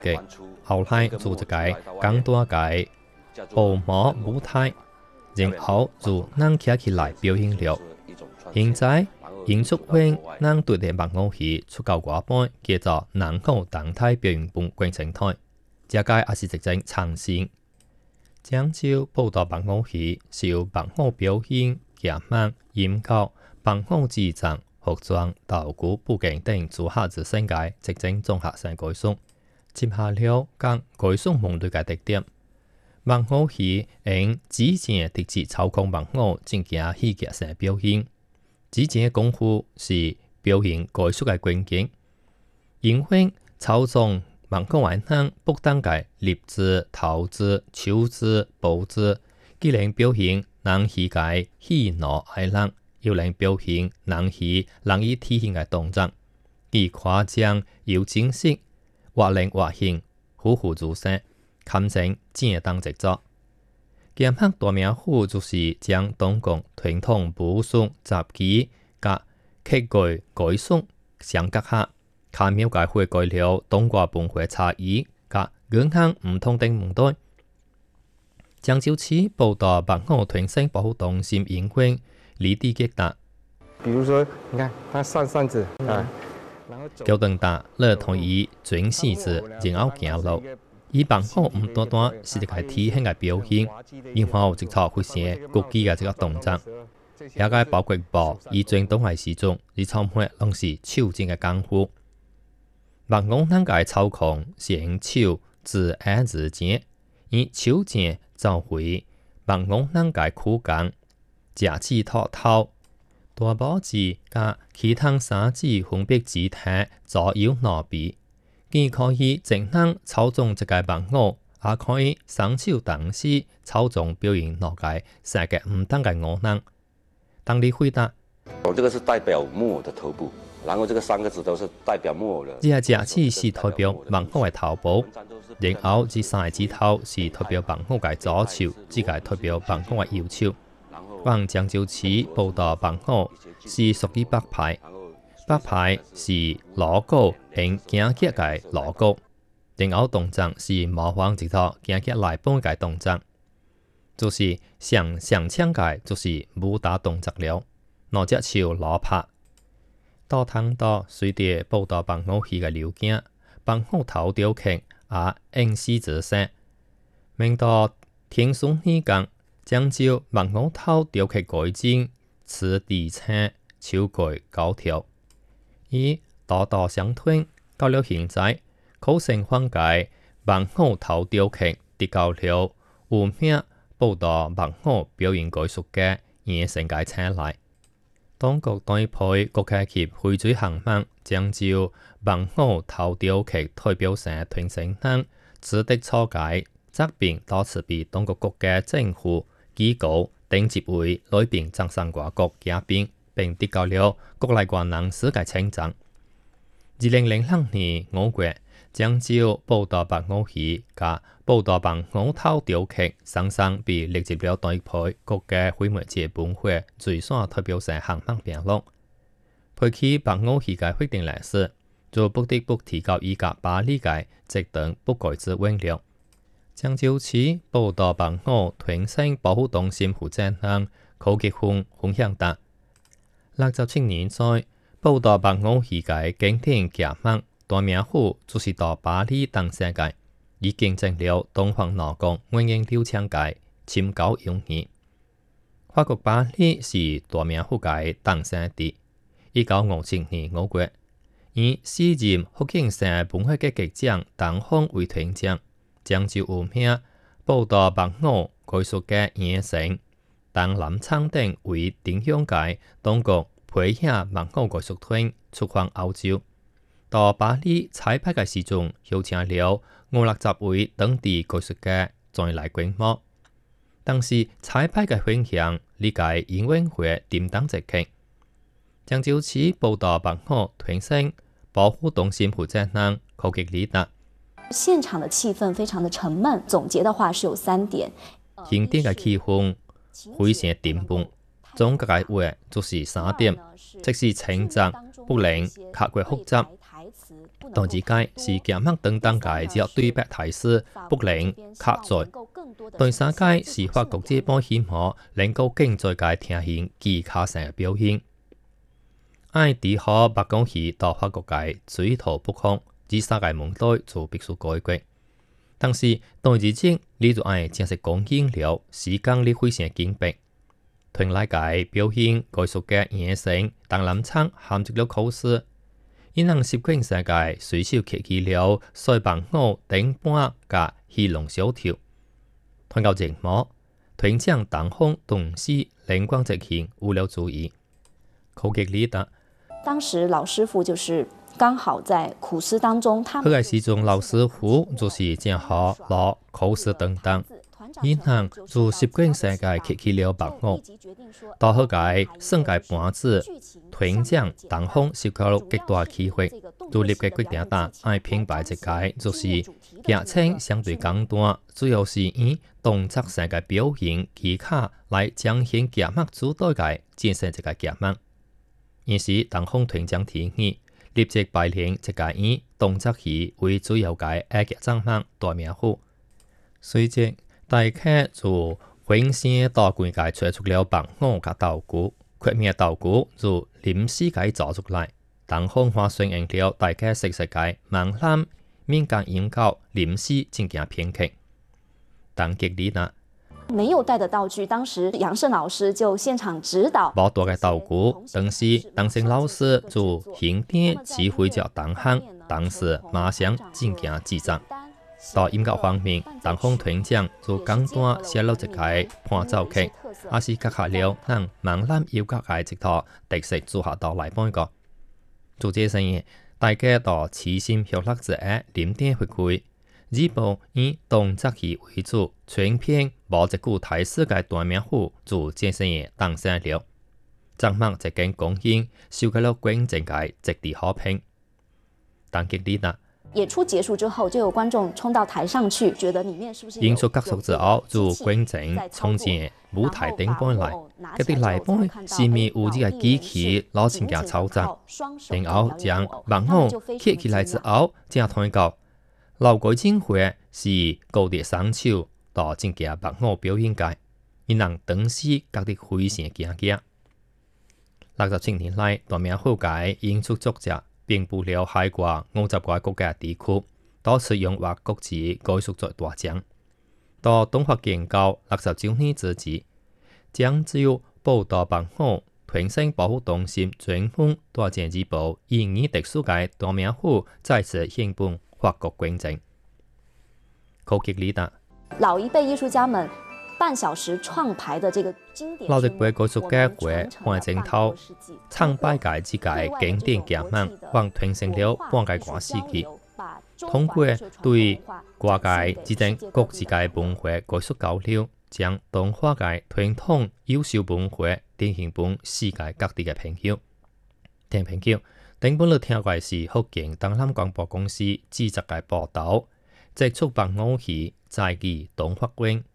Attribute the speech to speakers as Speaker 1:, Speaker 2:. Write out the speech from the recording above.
Speaker 1: 嘅，後來做一個更大嘅舞模舞台，然後就人企起來表演了。現在演出會人對嘅木偶戲出到外半，叫做人口動態表演觀星台，這個也是一種嘗試。漳州報道木偶戲是由木偶表演、劇目、音樂、木偶製作、服裝、道具、布景等組合之成嘅一種綜合性藝術。接下了講藝術門類嘅特點。木偶戲用之前特質操控木偶進行戲劇性表演。之前嘅功夫是表現藝術嘅關鍵，因為操縱木偶嘅人不單嘅立姿、頭姿、手姿、步姿，既能表現人戲嘅喜怒哀樂，又能表現人戲難以體現嘅動作，既誇張又精細，活靈活現，栩栩如生，堪稱正當之作。劍客大名府就是將中國傳統武術、雜技甲客家藝術相結合，巧妙解會改了中國文化差異甲影響唔同等門類。漳州市報道木偶傳承保護中心營運李地傑達，
Speaker 2: 比如說，你看他上扇子啊，
Speaker 1: 叫鄧達樂同意轉戲子，然後行路。以木偶唔單單是一個體現嘅表現，然後直頭會寫國技嘅這個動作，也個包括步以傳統嘅時鐘，而參會攏是手戰嘅功夫。木偶能個操控是用手指按指尖，以手劍召回木偶能個苦工，夾子托頭、大拇指甲其他三指分別指體左右挪臂。既可以正能操縱這個木偶，也可以雙手同時操縱表演兩個三個唔同嘅偶能。當你回答，
Speaker 3: 這個是代表木偶的頭部，然後這個三個指頭是代表木偶的。
Speaker 1: 這個夾子是代表木偶嘅頭部，然後這三個指頭是代表木偶嘅左手，這個代表木偶嘅右手。往漳州市報道木偶是屬於北派。北派是鑼鼓並京劇嘅鑼鼓，然後動作是模仿一套京劇來本嘅動作，就是上搶嘅就是武打動作了。攞隻手攞拍，到湯到隨着報道木偶戲嘅流行，木偶頭雕劇也應時而生。明到天順年間，漳州木偶頭雕劇改進，此地稱超過9條。以道道相推，到了現在，考生方界木偶頭雕劇得到了有名報道木偶表演藝術嘅現成嘅青睞。當局對配國家級匯聚項目漳州木偶頭雕劇代表性傳承人，值得初階責備多次被當局國嘅政府機構等級為來賓掌聲外國嘉賓，並得到了國內外人士嘅稱讚。2002年5月，漳州報道木偶戲甲報道木偶頭雕劇雙雙被列入了對配國家非物質文化遺產代表性項目名錄。配起木偶戲嘅決定來說，就不得不提高依家巴黎嘅職等不改之溫了。漳州市報道木偶傳承保護中心負責人柯傑峰分享達，67年在報道木偶戲嘅經典劇目大名府就是到巴黎當世界，已經競爭了東方羅宮永遠流暢界深高榮譽。法國巴黎是大名府嘅當生地。1957年5月，以4任福建省文化局局長鄧鳳為團長，漳州有名報道木偶藝術嘅現成，鄧南昌等為定向界當局培養木偶藝術團出訪歐洲，到巴黎彩排嘅時陣，邀請了50位當地藝術家再來觀摩。當時彩排嘅分享，理解演藝會擔當一劇。漳州市報道木偶傳承保護中心負責人柯傑里達。
Speaker 4: 現場的氣氛非常的沉悶，總結的話是有3點。
Speaker 1: 現場嘅氣氛非常沉悶，總結嘅話就是3點，即是情節不能太過複雜， 當之界是夾克等等界只有對白提示不能卡在。第三界是法國這幫險可能夠經在界聽見其他性嘅表現。愛啲可白講起到法國界水土不服，只三界問題就必須解決。但是當之前你就愛正式講應了，時間你非常緊迫。團來界表現概述嘅野性，但lâm倉含足了考試。因能習慣世界隨手揭起了腮幫我頂半嘅戲龍小條。團到節目，團長當空同時靈光直現，無了注意。考極里達，
Speaker 4: 當時老師傅就是剛好在苦思當中，他們
Speaker 1: 係時鐘老師傅就是正好攞考試等等。因行就習慣世界揭起了幫我，到後界升界半子，團長當空受到極大機會，就立即決定打愛拼白一界，就是劇情相對簡單，主要是以動作世界表現技巧來彰顯劇目主導界展示一個劇目。於是當空團長提議，立即排練一個以動作戲為主要界嘅劇場目大名戶，隨即大家就分析到規界找出了幫我嘅道具，缺面道具就臨時解造出來。當空話順應了大家識界盲諗民間研究臨時進行編劇。當極里呢，
Speaker 4: 沒有帶的道具，當時楊勝老師就現場指導。
Speaker 1: 冇帶嘅道具，當時當勝老師就現點指揮着當行，當時馬上進行製作。到音樂方面，當空團長就簡單寫了一個伴奏曲，也是結合了讓盲諗要角嘅一套特色組合到來半個。做這生意，大家到齊心協力之下，點點回饋。這部以動作戲為主，全片無一句台詞嘅大名戶就這生意誕生了。張幕一間公演，受到了觀眾嘅極地好評。當極里呢？
Speaker 4: 演出結束之後，就有觀眾衝到台上去，覺得裡面是不是
Speaker 1: 演出結束之後，就觀眾衝進舞台頂端來，嗰啲來賓是咪有呢個機器攞錢嘅操作，然後將幫我揭起來之後，正推到劉改正會是高啲雙手到正嘅幫我表演界，因能當時覺得非常驚訝。67年來，大名好界演出作者。並不了海外50個國家地區，多次用或國字概述在大獎。到動畫研究69年之時，漳州報道幫我團省保護中心專門大獎日報以語特殊嘅大名戶再次獻本法國觀眾。考極里達，
Speaker 4: 老一輩藝術家們半小時創牌的這個經典，
Speaker 1: 老一輩藝術家會換鏡頭，唱擺界之界經典劇目，還傳承了半個半世紀。通過對跨界之間各自界文化藝術交流，將動畫界傳統優秀文化展現本世界各地嘅朋友。聽朋友，頂本嚟聽過是福建東南廣播公司製作嘅報道，接觸幫我去在地動畫館。